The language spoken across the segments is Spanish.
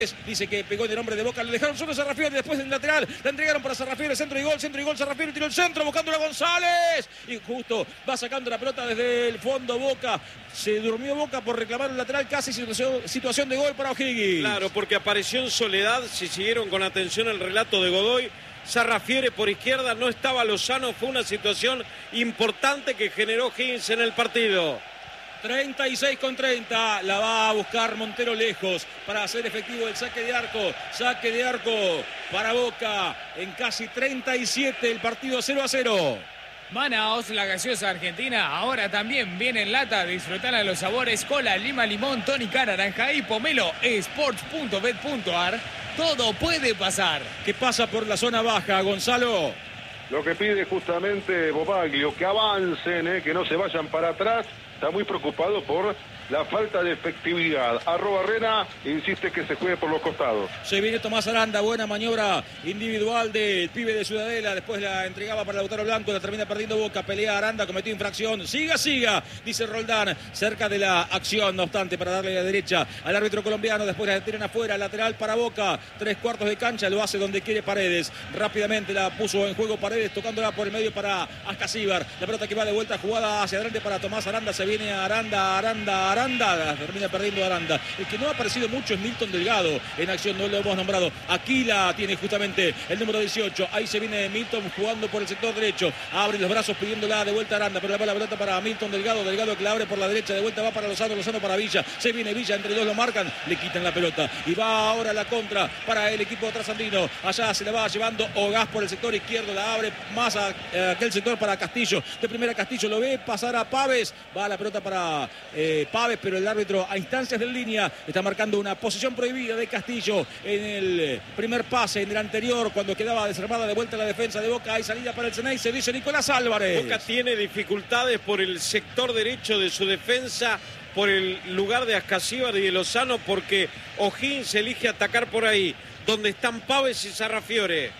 Dice que pegó en el hombre de Boca, lo dejaron solo Sarrafiore después del lateral, la entregaron para Sarrafiore, centro y gol, Sarrafiore tiró el centro buscando a González y justo va sacando la pelota desde el fondo Boca, se durmió Boca por reclamar un lateral, casi situación de gol para O'Higgins. Claro, porque apareció en soledad, si siguieron con atención el relato de Godoy, Sarrafiore por izquierda, no estaba Lozano, fue una situación importante que generó O'Higgins en el partido. 36-30, la va a buscar Montero lejos para hacer efectivo el saque de arco para Boca en casi 37, el partido 0-0. Manaos, la gaseosa argentina, ahora también viene en lata. Disfrutar a los sabores cola, lima, limón, tónica, naranja y pomelo. Sports.bet.ar. Todo puede pasar. ¿Qué pasa por la zona baja, Gonzalo? Lo que pide justamente Bobaglio, que avancen, que no se vayan para atrás. Está muy preocupado por la falta de efectividad. @Rena insiste que se juegue por los costados. Se viene Tomás Aranda, buena maniobra individual del pibe de Ciudadela. Después la entregaba para Lautaro Blanco, la termina perdiendo Boca. Pelea Aranda, cometió infracción. Siga, dice Roldán, cerca de la acción, no obstante, para darle la derecha al árbitro colombiano. Después la tiran afuera, lateral para Boca. 3/4 de cancha, lo hace donde quiere Paredes. Rápidamente la puso en juego Paredes, tocándola por el medio para Ascasíbar. La pelota que va de vuelta, jugada hacia adelante para Tomás Aranda. Se viene Aranda. Termina perdiendo Aranda. El que no ha aparecido mucho es Milton Delgado en acción, no lo hemos nombrado. Aquí la tiene justamente el número 18. Ahí se viene Milton jugando por el sector derecho. Abre los brazos pidiéndola de vuelta a Aranda, pero la pelota para Milton Delgado. Delgado que la abre por la derecha, de vuelta va para Lozano para Villa. Se viene Villa, entre dos lo marcan, le quitan la pelota. Y va ahora la contra para el equipo trasandino. Allá se la va llevando Ogás por el sector izquierdo, la abre más a aquel sector para Castillo. De primera Castillo lo ve pasar a Paves. Va la pelota para Paves, pero el árbitro a instancias de línea está marcando una posición prohibida de Castillo en el primer pase, en el anterior, cuando quedaba desarmada de vuelta la defensa de Boca. Hay salida para el Ceney, se dice Nicolás Álvarez. Boca tiene dificultades por el sector derecho de su defensa, por el lugar de Ascasíbar y de Lozano, porque O'Higgins elige atacar por ahí, donde están Paves y Sarrafiore.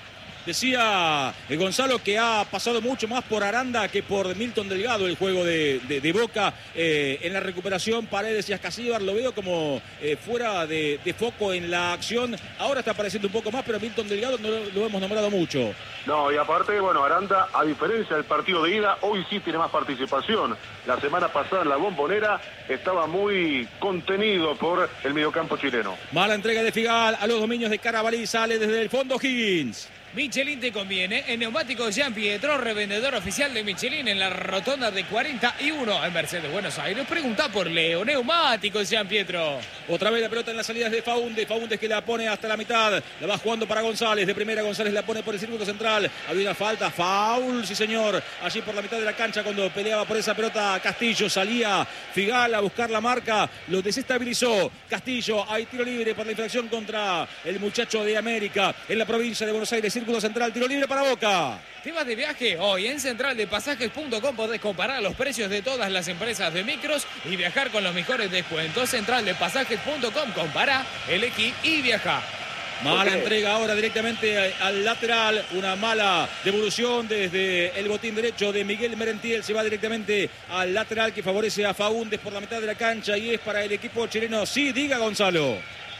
Decía Gonzalo que ha pasado mucho más por Aranda que por Milton Delgado el juego de Boca en la recuperación. Paredes y Ascasíbar lo veo como fuera de foco en la acción. Ahora está apareciendo un poco más, pero Milton Delgado no lo hemos nombrado mucho. No, y aparte, bueno, Aranda, a diferencia del partido de ida, hoy sí tiene más participación. La semana pasada en la Bombonera estaba muy contenido por el mediocampo chileno. Mala entrega de Figal a los dominios de Carabalí, sale desde el fondo Higgins. Michelin te conviene. En Neumáticos Jean Pietro, revendedor oficial de Michelin en la rotonda de 41 en Mercedes, Buenos Aires. Pregunta por Leo. Neumáticos Jean Pietro. Otra vez la pelota en las salidas de Faúndez. Faúndez que la pone hasta la mitad. La va jugando para González. De primera González la pone por el círculo central. Había una falta. Foul, sí señor. Allí por la mitad de la cancha cuando peleaba por esa pelota Castillo. Salía Figal a buscar la marca. Lo desestabilizó Castillo. Hay tiro libre por la infracción contra el muchacho de América en la provincia de Buenos Aires. Círculo central, tiro libre para Boca. ¿Te vas de viaje? Hoy en centraldepasajes.com podés comparar los precios de todas las empresas de micros y viajar con los mejores descuentos. Centraldepasajes.com, compara, elegí y viaja. Mala entrega ahora directamente al lateral, una mala devolución desde el botín derecho de Miguel Merentiel, se va directamente al lateral que favorece a Faúndez por la mitad de la cancha y es para el equipo chileno. Sí, diga Gonzalo.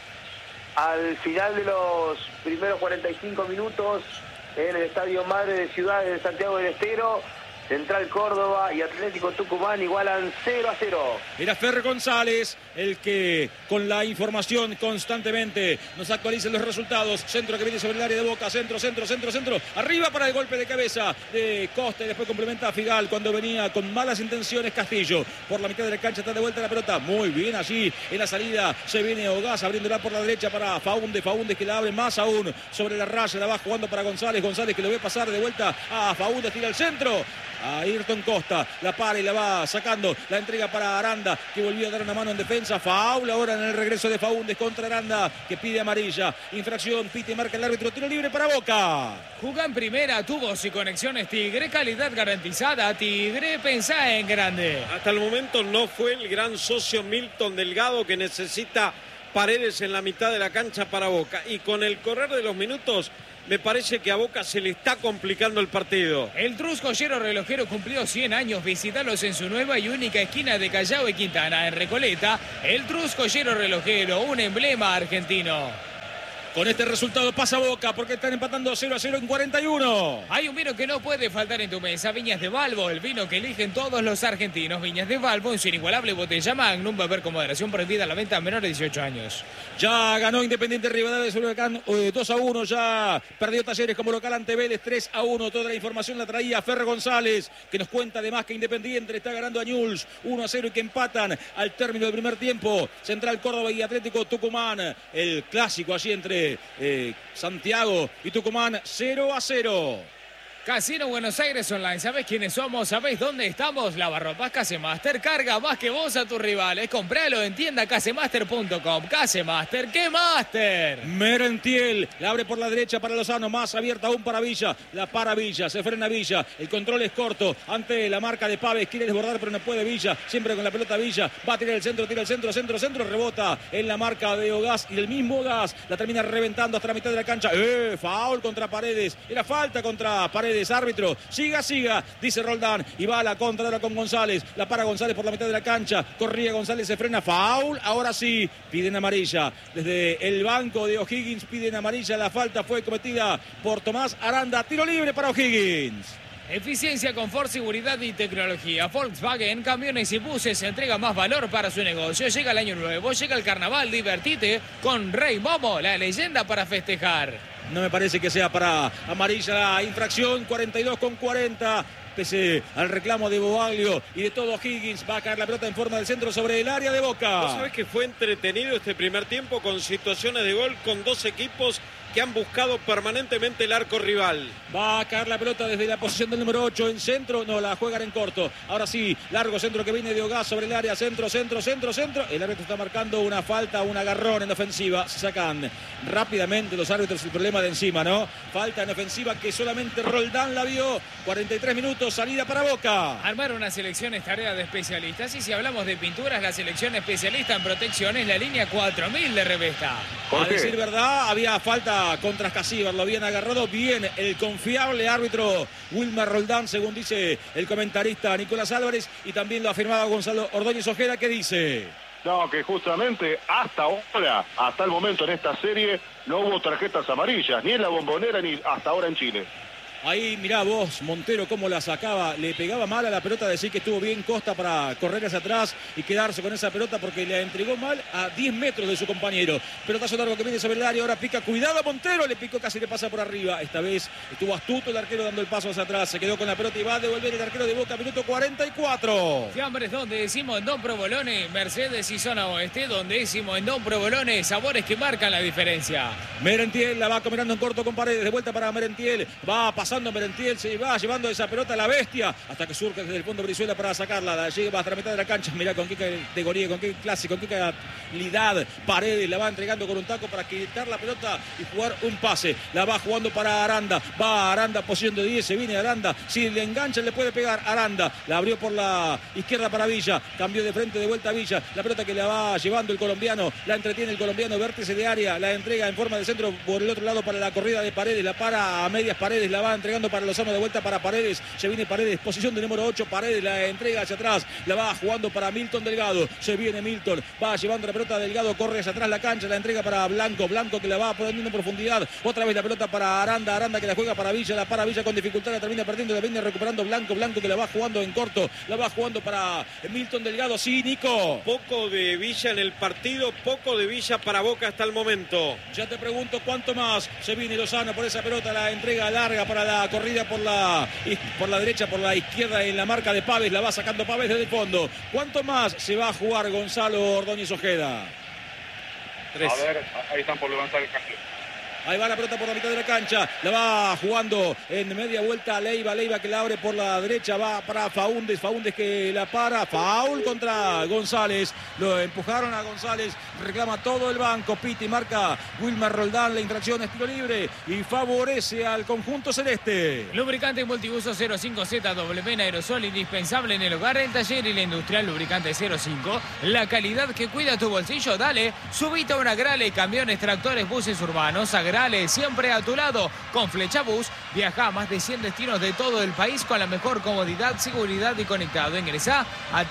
Al final de los primeros 45 minutos en el Estadio Madre de Ciudad de Santiago del Estero, Central Córdoba y Atlético Tucumán igualan 0-0. Era Fer González el que con la información constantemente nos actualiza los resultados. Centro que viene sobre el área de Boca, centro. Arriba para el golpe de cabeza de Costa y después complementa a Figal cuando venía con malas intenciones Castillo. Por la mitad de la cancha está de vuelta la pelota. Muy bien allí en la salida. Se viene Ogás abriéndola por la derecha para Faúndez. Faúndez que la abre más aún sobre la raya. La va jugando para González. González que lo ve pasar de vuelta a Faúndez. Tira al centro. A Ayrton Costa, la para y la va sacando, la entrega para Aranda, que volvió a dar una mano en defensa, faul ahora en el regreso de Faúndez contra Aranda, que pide amarilla, infracción, pite y marca el árbitro, tiro libre para Boca. Juga en primera, tubos y conexiones Tigre, calidad garantizada, Tigre, pensá en grande. Hasta el momento no fue el gran socio Milton Delgado que necesita Paredes en la mitad de la cancha para Boca, y con el correr de los minutos me parece que a Boca se le está complicando el partido. El Trus Joyero Relojero cumplió 100 años. Visítalos en su nueva y única esquina de Callao y Quintana, en Recoleta. El Trus Joyero Relojero, un emblema argentino. Con este resultado pasa Boca porque están empatando 0-0 en 41. Hay un vino que no puede faltar en tu mesa, Viñas de Valvo, el vino que eligen todos los argentinos. Viñas de Valvo en su inigualable botella Magnum, beber con moderación, prohibida la venta a menores de 18 años. Ya ganó Independiente Rivadavia sobre Huracán 2-1, ya perdió Talleres como local ante Vélez 3-1. Toda la información la traía Fer González, que nos cuenta además que Independiente le está ganando a Newell's 1-0 y que empatan al término del primer tiempo. Central Córdoba y Atlético Tucumán, el clásico allí entre Santiago y Tucumán, 0-0. Casino Buenos Aires Online, ¿sabés quiénes somos? ¿Sabés dónde estamos? Lavarropas Casemaster, carga más que vos a tus rivales. Compralo en tienda casemaster.com. Casemaster, ¡qué máster! Merentiel, la abre por la derecha para Lozano, más abierta aún para Villa. La para Villa, se frena Villa. El control es corto ante la marca de Paves. Quiere desbordar pero no puede Villa. Siempre con la pelota Villa. Va a tirar el centro, tira el centro, centro. Rebota en la marca de Ogaz y el mismo Ogaz la termina reventando hasta la mitad de la cancha. Foul contra Paredes. Era falta contra Paredes. Árbitro, siga, dice Roldán, y va a la contra ahora con González, la para González por la mitad de la cancha, corría González, se frena, foul, ahora sí, piden amarilla, desde el banco de O'Higgins piden amarilla, la falta fue cometida por Tomás Aranda, tiro libre para O'Higgins. Eficiencia, confort, seguridad y tecnología. Volkswagen, camiones y buses, entrega más valor para su negocio. Llega el año nuevo, llega el carnaval, divertite con Rey Momo, la leyenda para festejar. No me parece que sea para amarilla la infracción, 42-40. Pese al reclamo de Boaglio y de todo Higgins, va a caer la pelota en forma del centro sobre el área de Boca. ¿Vos sabés que fue entretenido este primer tiempo con situaciones de gol con dos equipos que han buscado permanentemente el arco rival? Va a caer la pelota desde la posición del número 8 en centro, no, la juegan en corto. Ahora sí, largo centro que viene de Ogaz sobre el área, centro. El árbitro está marcando una falta, un agarrón en ofensiva. Se sacan rápidamente los árbitros el problema de encima, ¿no? Falta en ofensiva que solamente Roldán la vio. 43 minutos, salida para Boca. Armar una selección es tarea de especialistas y si hablamos de pinturas, la selección especialista en protección es la línea 4000 de Revesta. A decir verdad, había falta contra Scasíbar, lo habían agarrado bien el confiable árbitro Wilmer Roldán, según dice el comentarista Nicolás Álvarez, y también lo afirmaba Gonzalo Ordóñez Ojeda, que dice... No, que justamente hasta ahora, hasta el momento en esta serie, no hubo tarjetas amarillas, ni en la Bombonera ni hasta ahora en Chile. Ahí mirá vos, Montero cómo la sacaba, le pegaba mal a la pelota, decir que estuvo bien Costa para correr hacia atrás y quedarse con esa pelota porque le entregó mal a 10 metros de su compañero. Pelotazo largo que viene sobre el área, ahora pica, cuidado Montero, le picó, casi le pasa por arriba. Esta vez estuvo astuto el arquero dando el paso hacia atrás, se quedó con la pelota y va a devolver el arquero de Boca, minuto 44. Fiambres donde decimos en Don Provolone, Mercedes y Zona Oeste, donde decimos en Don Provolone, sabores que marcan la diferencia. Merentiel la va combinando en corto con Paredes, de vuelta para Merentiel, va pasando Merentiel, se va llevando esa pelota a la bestia hasta que surge desde el fondo Brizuela para sacarla, la lleva hasta la mitad de la cancha. Mirá con qué categoría, con qué clase, con qué calidad Paredes la va entregando con un taco para quitar la pelota y jugar un pase. La va jugando para Aranda, va Aranda, posición de 10, se viene Aranda, si le engancha le puede pegar Aranda, la abrió por la izquierda para Villa, cambió de frente de vuelta a Villa, la pelota que la va llevando el colombiano, la entretiene el colombiano, vértice de área, la entrega en forma de centro por el otro lado para la corrida de Paredes, la para a medias Paredes, la va entregando para Lozano, de vuelta para Paredes, se viene Paredes, posición de número 8, Paredes la entrega hacia atrás, la va jugando para Milton Delgado, se viene Milton, va llevando la pelota Delgado, corre hacia atrás la cancha, la entrega para Blanco, Blanco que la va poniendo en profundidad, otra vez la pelota para Aranda, Aranda que la juega para Villa, la para Villa con dificultad, la termina perdiendo, la viene recuperando Blanco, Blanco que la va jugando en corto, la va jugando para Milton Delgado, sí, Nico. Poco de Villa en el partido, poco de Villa para Boca hasta el momento. Ya te pregunto cuánto más, se viene Lozano por esa pelota, la entrega larga para la corrida por la derecha, por la izquierda en la marca de Paves, la va sacando Paves desde el fondo. ¿Cuánto más se va a jugar Gonzalo Ordóñez Ojeda? 3. A ver, ahí están por levantar el cambio. Ahí va la pelota por la mitad de la cancha, la va jugando en media vuelta Leiva, Leiva que la abre por la derecha, va para Faúndez, Faúndez que la para, foul contra González, lo empujaron a González, reclama todo el banco, pita y marca Wilmer Roldán, la infracción es tiro libre y favorece al conjunto celeste. Lubricante multiuso 05Z WM aerosol, indispensable en el hogar, el taller y la industrial. Lubricante 05, la calidad que cuida tu bolsillo. Dale, subite a una Grale, camiones, tractores, buses urbanos, agregale integrales, siempre a tu lado. Con Flechabús viaja a más de 100 destinos de todo el país con la mejor comodidad, seguridad y conectado. Ingresá a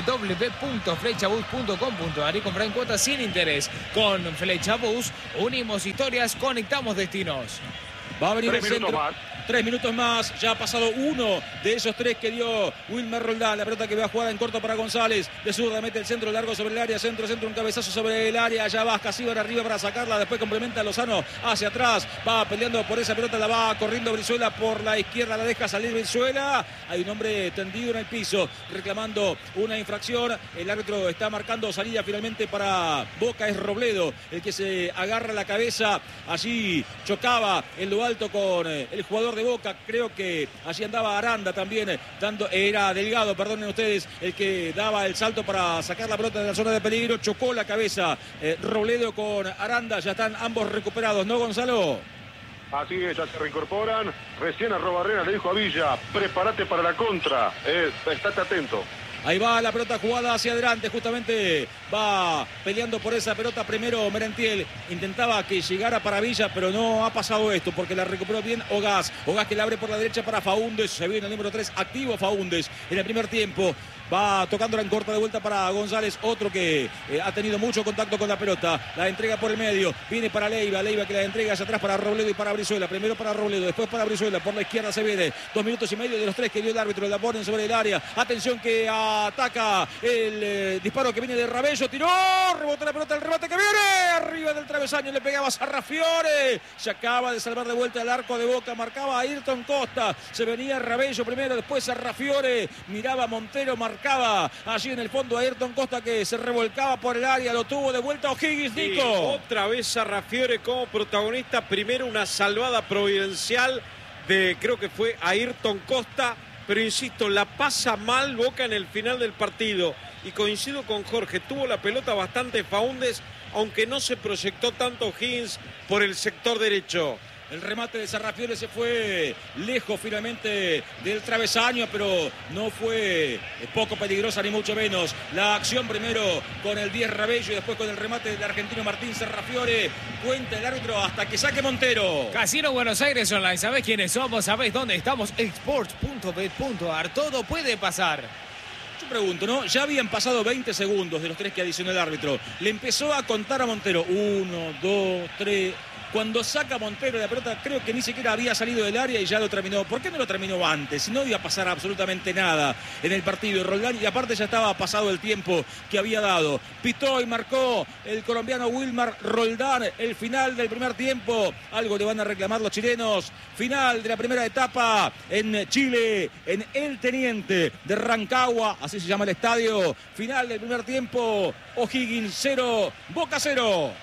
www.flechabus.com.ar y comprá en cuotas sin interés. Con Flechabús unimos historias, conectamos destinos. Va a venir 3 el minutos centro. más. 3 minutos más, ya ha pasado uno de esos 3 que dio Wilmer Roldán. La pelota que va a jugar en corto para González. De zurda mete el centro largo sobre el área. Centro, un cabezazo sobre el área. Ya va Casíbar arriba para sacarla. Después complementa a Lozano hacia atrás. Va peleando por esa pelota. La va corriendo Brizuela por la izquierda. La deja salir Brizuela. Hay un hombre tendido en el piso reclamando una infracción. El árbitro está marcando salida finalmente para Boca. Es Robledo el que se agarra la cabeza. Allí chocaba en lo alto con el jugador de Boca. Creo que allí andaba Aranda también, era Delgado, perdonen ustedes, el que daba el salto para sacar la pelota de la zona de peligro. Chocó la cabeza Robledo con Aranda. Ya están ambos recuperados, ¿no, Gonzalo? Así es, ya se reincorporan. Recién Arrobarrena le dijo a Villa, prepárate para la contra. Estate atento. Ahí va la pelota jugada hacia adelante, justamente va peleando por esa pelota primero Merentiel. Intentaba que llegara para Villa, pero no ha pasado esto porque la recuperó bien Ogaz. Ogaz que la abre por la derecha para Faúndez. Se viene el número 3, activo Faúndez en el primer tiempo. Va tocándola en corta de vuelta para González, otro que ha tenido mucho contacto con la pelota. La entrega por el medio, viene para Leiva que la entrega hacia atrás para Robledo y para Brizuela. Primero para Robledo, después para Brizuela. Por la izquierda se viene 2 minutos y medio de los 3 que dio el árbitro. La ponen sobre el área. Atención que ataca el disparo que viene de Rabello. Tiró, rebotó la pelota, el remate que viene. Arriba del travesaño le pegaba Sarrafiore. Se acaba de salvar de vuelta el arco de Boca. Marcaba a Ayrton Costa. Se venía Rabello primero, después Sarrafiore. Miraba a Montero, marcaba allí en el fondo a Ayrton Costa que se revolcaba por el área, lo tuvo de vuelta O'Higgins, Nico. Sí, otra vez Sarrafiore como protagonista, primero una salvada providencial de, creo que fue Ayrton Costa, pero insisto, la pasa mal Boca en el final del partido, y coincido con Jorge, tuvo la pelota bastante Faúndez, aunque no se proyectó tanto O'Higgins por el sector derecho. El remate de Sarrafiore se fue lejos finalmente del travesaño, pero no fue poco peligrosa ni mucho menos. La acción primero con el 10 Rabello y después con el remate del argentino Martín Sarrafiore. Cuenta el árbitro hasta que saque Montero. Casino Buenos Aires Online, ¿sabés quiénes somos? ¿Sabés dónde estamos? Sports.bet.ar, todo puede pasar. Yo pregunto, ¿no? Ya habían pasado 20 segundos de los 3 que adicionó el árbitro. Le empezó a contar a Montero. 1, 2, 3... Cuando saca Montero la pelota, creo que ni siquiera había salido del área y ya lo terminó. ¿Por qué no lo terminó antes? Si no iba a pasar absolutamente nada en el partido. Roldán, y aparte ya estaba pasado el tiempo que había dado. Pitó y marcó el colombiano Wilmer Roldán el final del primer tiempo. Algo le van a reclamar los chilenos. Final de la primera etapa en Chile, en El Teniente de Rancagua, así se llama el estadio. Final del primer tiempo, O'Higgins 0, Boca 0.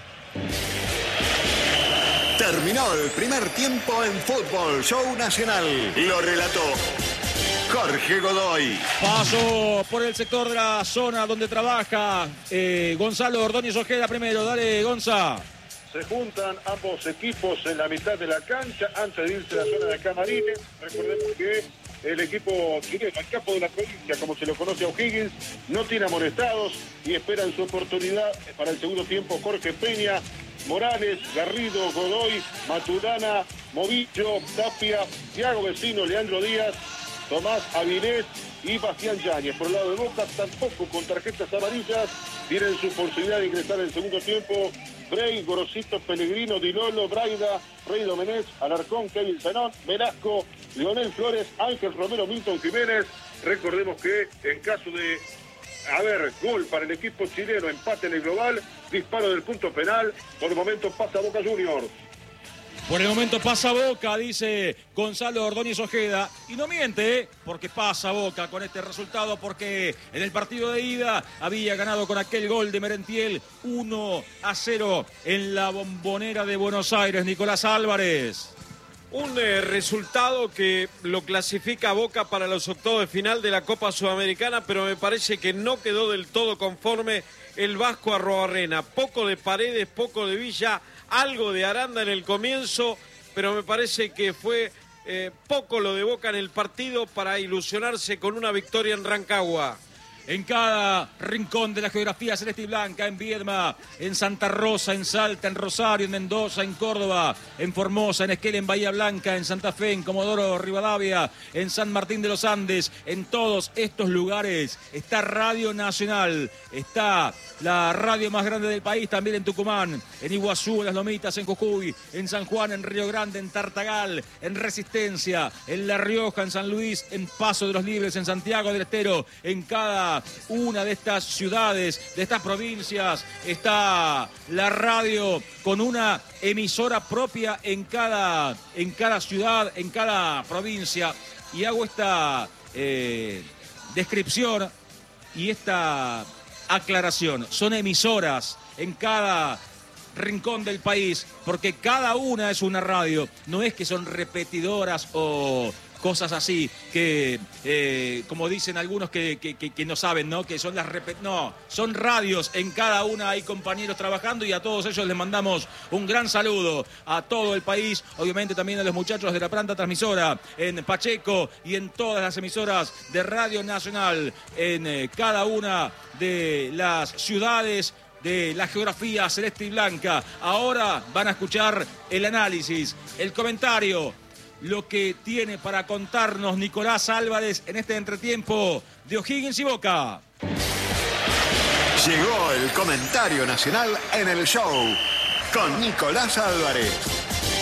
Terminó el primer tiempo en Fútbol Show Nacional. Lo relató Jorge Godoy. Paso por el sector de la zona donde trabaja Gonzalo Ordóñez Ojeda primero. Dale, Gonza. Se juntan ambos equipos en la mitad de la cancha antes de irse a la zona de camarines. Recordemos que el equipo chileno, el capo de la provincia, como se lo conoce a O'Higgins, no tiene amonestados y esperan su oportunidad para el segundo tiempo. Jorge Peña, Morales, Garrido, Godoy, Maturana, Movillo, Tapia, Thiago Vecino, Leandro Díaz, Tomás Avilés y Bastián Yáñez. Por el lado de Boca, tampoco con tarjetas amarillas, tienen su posibilidad de ingresar en el segundo tiempo. Frey, Gorosito, Pellegrino, Dilolo, Braida, Rey Domenech, Alarcón, Kevin Zanón, Velasco, Leonel Flores, Ángel Romero, Milton Jiménez. Recordemos que en caso de gol para el equipo chileno, empate en el global, disparo del punto penal, por el momento pasa Boca Juniors. Por el momento pasa Boca, dice Gonzalo Ordóñez Ojeda. Y no miente, porque pasa Boca con este resultado, porque en el partido de ida había ganado con aquel gol de Merentiel 1-0 en la Bombonera de Buenos Aires. Nicolás Álvarez. Un resultado que lo clasifica a Boca para los octavos de final de la Copa Sudamericana, pero me parece que no quedó del todo conforme el Vasco Arrobarrena. Poco de Paredes, poco de Villa, algo de Aranda en el comienzo, pero me parece que fue poco lo de Boca en el partido para ilusionarse con una victoria en Rancagua. en cada rincón de la geografía celeste y blanca, en Viedma, en Santa Rosa, en Salta, en Rosario, en Mendoza, en Córdoba, en Formosa, en Esquel, en Bahía Blanca, en Santa Fe, en Comodoro Rivadavia, en San Martín de los Andes. En todos estos lugares está Radio Nacional, está la radio más grande del país, también en Tucumán, en Iguazú, en Las Lomitas, en Jujuy, en San Juan, en Río Grande, en Tartagal, en Resistencia, en La Rioja, en San Luis, en Paso de los Libres, en Santiago del Estero. En cada una de estas ciudades, de estas provincias, está la radio con una emisora propia en cada ciudad, en cada provincia. Y hago esta descripción y esta aclaración. Son emisoras en cada rincón del país, porque cada una es una radio. No es que son repetidoras o cosas así, que como dicen algunos que no saben, ¿no? Que son no, son radios. En cada una hay compañeros trabajando y a todos ellos les mandamos un gran saludo a todo el país, obviamente también a los muchachos de la planta transmisora en Pacheco y en todas las emisoras de Radio Nacional en cada una de las ciudades de la geografía celeste y blanca. Ahora van a escuchar el análisis, el comentario, lo que tiene para contarnos Nicolás Álvarez en este entretiempo de O'Higgins y Boca. Llegó el comentario nacional en el show con Nicolás Álvarez.